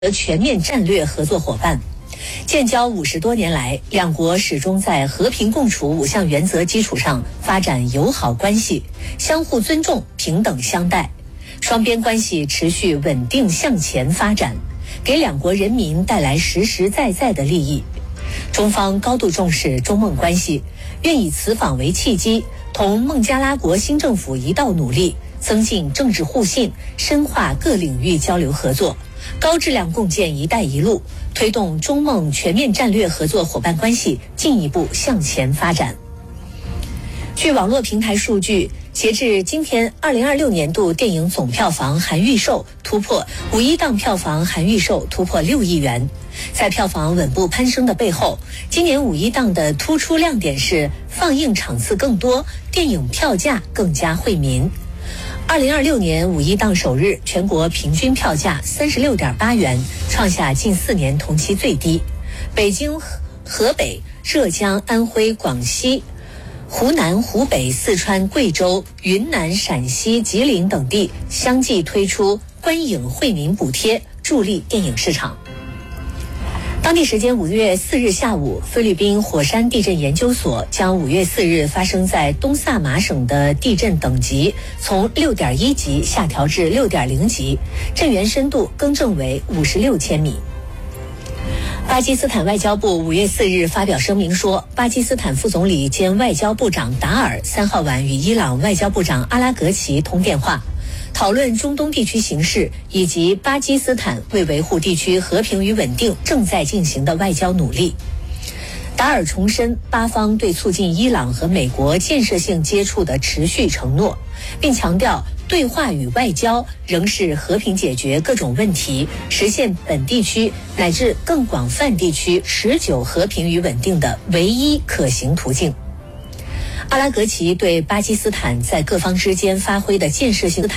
全面战略合作伙伴。建交50多年来，两国始终在和平共处5项原则基础上发展友好关系，相互尊重、平等相待，双边关系持续稳定向前发展，给两国人民带来实实在在的利益。中方高度重视中孟关系，愿以此访为契机，同孟加拉国新政府一道努力，增进政治互信，深化各领域交流合作，高质量共建“一带一路”，推动中孟全面战略合作伙伴关系进一步向前发展。据网络平台数据，截至今天，2026年度电影总票房含预售突破五一档票房含预售突破6亿元。在票房稳步攀升的背后，今年五一档的突出亮点是放映场次更多，电影票价更加惠民。2026年五一档首日，全国平均票价36.8元，创下近4年同期最低。北京、河北、浙江、安徽、广西、湖南、湖北、四川、贵州、云南、陕西、吉林等地相继推出观影惠民补贴，助力电影市场。当地时间5月4日下午，菲律宾火山地震研究所将5月4日发生在东萨马省的地震等级从6.1级下调至6.0级，震源深度更正为56千米。巴基斯坦外交部5月4日发表声明说，巴基斯坦副总理兼外交部长达尔3号晚与伊朗外交部长阿拉格齐通电话，讨论中东地区形势以及巴基斯坦为维护地区和平与稳定正在进行的外交努力。达尔重申巴方对促进伊朗和美国建设性接触的持续承诺，并强调对话与外交仍是和平解决各种问题，实现本地区乃至更广泛地区持久和平与稳定的唯一可行途径。阿拉格齐对巴基斯坦在各方之间发挥的建设性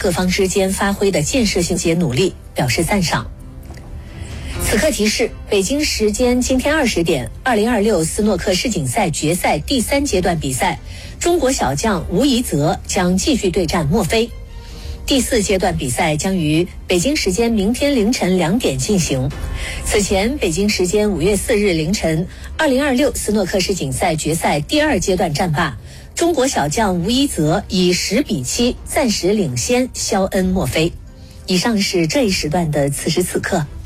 努力表示赞赏。此刻提示：北京时间今天20点，2026斯诺克世锦赛决赛第3阶段比赛，中国小将吴怡泽将继续对战墨菲。第4阶段比赛将于北京时间明天凌晨2点进行。此前，北京时间5月4日凌晨，2026斯诺克世锦赛决赛第2阶段战罢，中国小将吴怡泽以10-7暂时领先肖恩·墨菲。以上是这一时段的此时此刻。